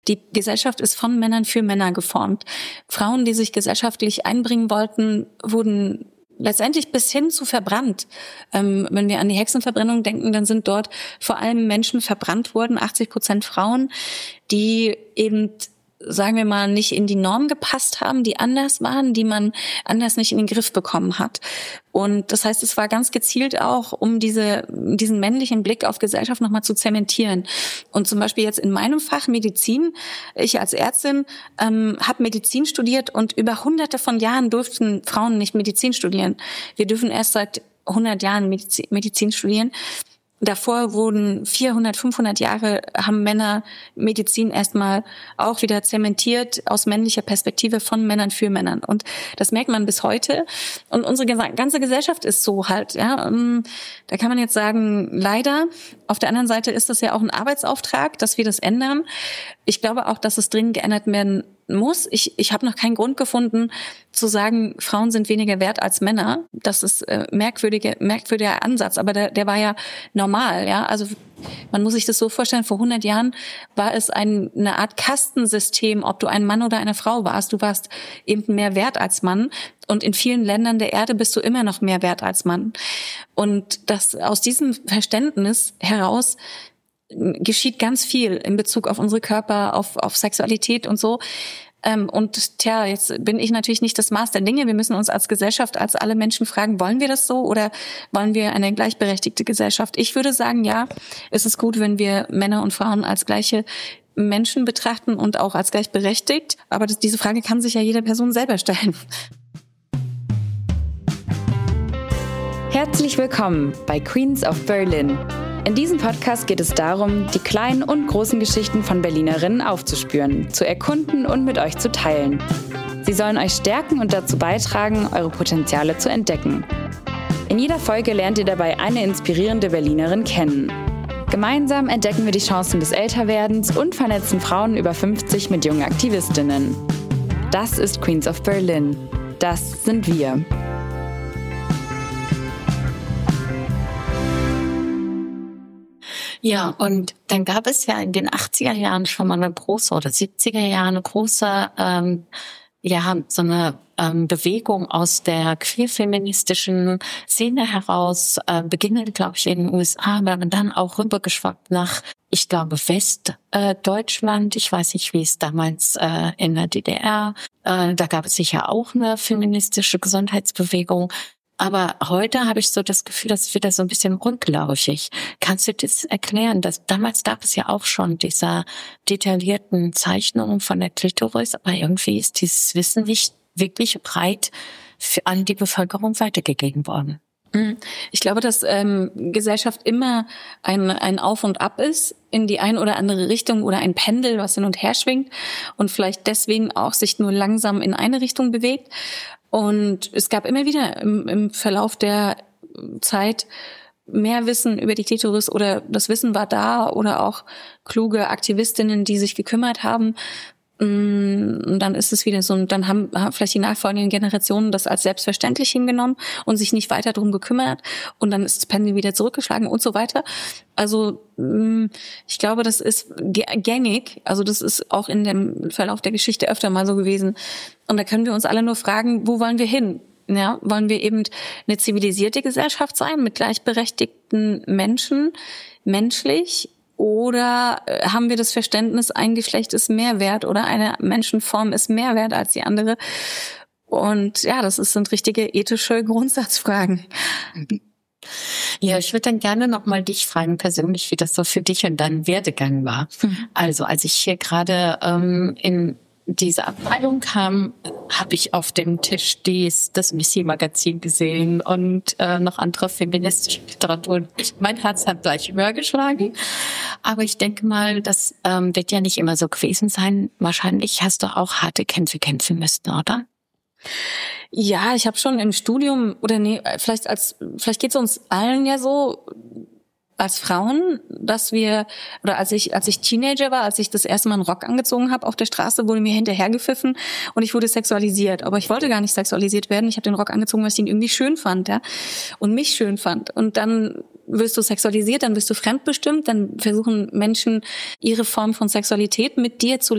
Die Gesellschaft ist von Männern für Männer geformt. Frauen, die sich gesellschaftlich einbringen wollten, wurden letztendlich bis hin zu verbrannt. Wenn wir an die Hexenverbrennung denken, dann sind dort vor allem Menschen verbrannt worden, 80% Frauen, die eben, sagen wir mal, nicht in die Norm gepasst haben, die anders waren, die man anders nicht in den Griff bekommen hat. Und das heißt, es war ganz gezielt auch, um diesen männlichen Blick auf Gesellschaft nochmal zu zementieren. Und zum Beispiel jetzt in meinem Fach Medizin, ich als Ärztin habe Medizin studiert und über hunderte von Jahren durften Frauen nicht Medizin studieren. Wir dürfen erst seit 100 Jahren Medizin studieren. Davor wurden 400, 500 Jahre, haben Männer Medizin erstmal auch wieder zementiert aus männlicher Perspektive von Männern für Männern. Und das merkt man bis heute. Und unsere ganze Gesellschaft ist so halt, ja. Da kann man jetzt sagen, leider. Auf der anderen Seite ist das ja auch ein Arbeitsauftrag, dass wir das ändern. Ich glaube auch, dass es dringend geändert werden muss. Ich habe noch keinen Grund gefunden, zu sagen, Frauen sind weniger wert als Männer. Das ist merkwürdiger Ansatz, aber der war ja normal, ja. Also man muss sich das so vorstellen, vor 100 Jahren war es eine Art Kastensystem, ob du ein Mann oder eine Frau warst. Du warst eben mehr wert als Mann. Und in vielen Ländern der Erde bist du immer noch mehr wert als Mann. Und das aus diesem Verständnis heraus geschieht ganz viel in Bezug auf unsere Körper, auf Sexualität und so. Und jetzt bin ich natürlich nicht das Maß der Dinge. Wir müssen uns als Gesellschaft, als alle Menschen fragen, wollen wir das so oder wollen wir eine gleichberechtigte Gesellschaft? Ich würde sagen, ja, es ist gut, wenn wir Männer und Frauen als gleiche Menschen betrachten und auch als gleichberechtigt. Aber diese Frage kann sich ja jede Person selber stellen. Herzlich willkommen bei Queens of Berlin. In diesem Podcast geht es darum, die kleinen und großen Geschichten von Berlinerinnen aufzuspüren, zu erkunden und mit euch zu teilen. Sie sollen euch stärken und dazu beitragen, eure Potenziale zu entdecken. In jeder Folge lernt ihr dabei eine inspirierende Berlinerin kennen. Gemeinsam entdecken wir die Chancen des Älterwerdens und vernetzen Frauen über 50 mit jungen Aktivistinnen. Das ist Queens of Berlin. Das sind wir. Ja, und dann gab es ja in den 80er Jahren schon mal eine große, oder 70er Jahren eine große, so eine Bewegung aus der queer-feministischen Szene heraus, beginnend, glaube ich, in den USA, aber dann auch rübergeschwappt nach, ich glaube, Westdeutschland. Ich weiß nicht, wie es damals in der DDR, da gab es sicher auch eine feministische Gesundheitsbewegung. Aber heute habe ich so das Gefühl, das ist wieder so ein bisschen rundlaufig. Kannst du das erklären? Damals gab es ja auch schon diese detaillierten Zeichnungen von der Klitoris, aber irgendwie ist dieses Wissen nicht wirklich breit an die Bevölkerung weitergegeben worden. Ich glaube, dass Gesellschaft immer ein Auf und Ab ist in die ein oder andere Richtung oder ein Pendel, was hin und her schwingt und vielleicht deswegen auch sich nur langsam in eine Richtung bewegt. Und es gab immer wieder im Verlauf der Zeit mehr Wissen über die Klitoris oder das Wissen war da oder auch kluge Aktivistinnen, die sich gekümmert haben. Und dann ist es wieder so, und dann haben vielleicht die nachfolgenden Generationen das als selbstverständlich hingenommen und sich nicht weiter drum gekümmert. Und dann ist das Pendel wieder zurückgeschlagen und so weiter. Also ich glaube, das ist gängig. Also das ist auch in dem Verlauf der Geschichte öfter mal so gewesen. Und da können wir uns alle nur fragen, wo wollen wir hin? Ja, wollen wir eben eine zivilisierte Gesellschaft sein mit gleichberechtigten Menschen, menschlich? Oder haben wir das Verständnis, ein Geschlecht ist mehr wert oder eine Menschenform ist mehr wert als die andere? Und ja, sind richtige ethische Grundsatzfragen. Ja, ich würde dann gerne nochmal dich fragen persönlich, wie das so für dich und deinen Werdegang war. Also als ich hier gerade in diese Abteilung kam, habe ich auf dem Tisch das Missy-Magazin gesehen und noch andere feministische Literatur. Mein Herz hat gleich höher geschlagen. Aber ich denke mal, das wird ja nicht immer so gewesen sein. Wahrscheinlich hast du auch harte Kämpfe kämpfen müssen, oder? Ja, ich habe schon im Studium, vielleicht geht's uns allen ja so, als Frauen, dass wir, oder als ich Teenager war, als ich das erste Mal einen Rock angezogen habe auf der Straße, wurde mir hinterhergepfiffen und ich wurde sexualisiert. Aber ich wollte gar nicht sexualisiert werden. Ich habe den Rock angezogen, weil ich ihn irgendwie schön fand, ja, und mich schön fand. Und dann wirst du sexualisiert, dann wirst du fremdbestimmt, dann versuchen Menschen ihre Form von Sexualität mit dir zu